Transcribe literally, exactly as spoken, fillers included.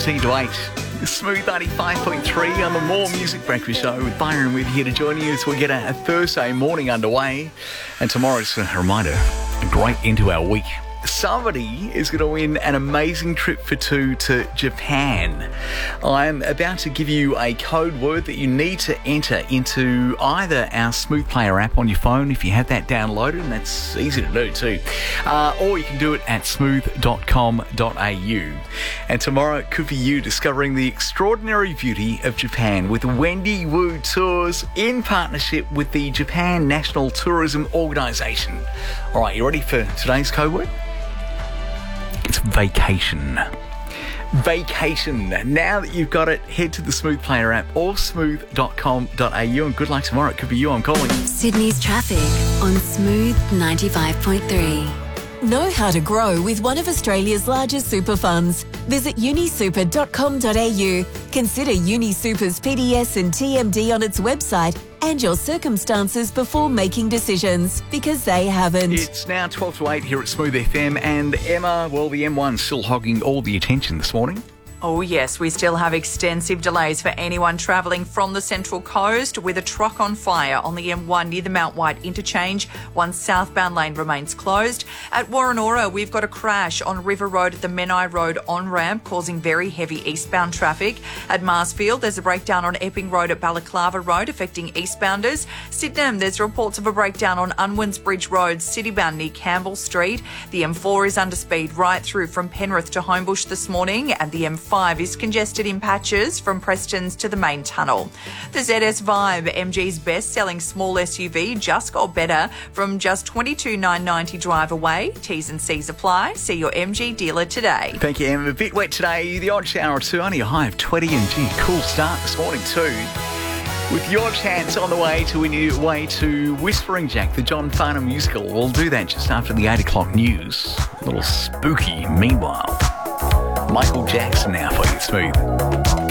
seventeen to eight. Smooth ninety-five point three on the More Music Breakfast Show with Byron with here to join you as we get a, a Thursday morning underway. And tomorrow's a reminder, a great into our week. Somebody is going to win an amazing trip for two to Japan. I'm about to give you a code word that you need to enter into either our Smooth Player app on your phone if you have that downloaded, and that's easy to do too, uh, or you can do it at smooth dot com dot a u. And tomorrow it could be you discovering the extraordinary beauty of Japan with Wendy Wu Tours in partnership with the Japan National Tourism Organisation. All right, you ready for today's code word? It's vacation. Vacation. Now that you've got it, head to the Smooth Player app or smooth dot com dot a u, and good luck tomorrow. It could be you I'm calling. Sydney's traffic on Smooth ninety-five point three. Know how to grow with one of Australia's largest super funds. Visit uni super dot com dot a u. Consider UniSuper's P D S and T M D on its website and your circumstances before making decisions, because they haven't. It's now twelve to eight here at Smooth F M, and Emma, well, the M one's still hogging all the attention this morning. Oh yes, we still have extensive delays for anyone travelling from the Central Coast, with a truck on fire on the M one near the Mount White interchange. One southbound lane remains closed. At Warrenora, we've got a crash on River Road at the Menai Road on-ramp, causing very heavy eastbound traffic. At Marsfield, there's a breakdown on Epping Road at Balaclava Road, affecting eastbounders. Sydenham, there's reports of a breakdown on Unwins Bridge Road, citybound near Campbell Street. The M four is under speed right through from Penrith to Homebush this morning, and the M five is congested in patches from Preston's to the main tunnel. The Z S Vibe, M G's best-selling small S U V, just got better from just twenty-two thousand nine hundred ninety dollars drive away. T's and C's apply. See your M G dealer today. Thank you, Emma. A bit wet today. The odd shower or two, only a high of twenty, and gee, cool start this morning too. With your chance on the way to win your way to Whispering Jack, the John Farnham musical. We'll do that just after the eight o'clock news. A little spooky meanwhile. Michael Jackson now for you, Smooth.